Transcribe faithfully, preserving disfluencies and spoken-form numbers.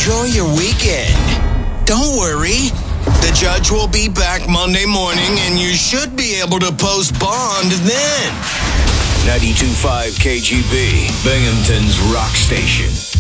enjoy your weekend. Don't worry. The judge will be back Monday morning, and you should be able to post bond then. ninety-two point five K G B, Binghamton's rock station.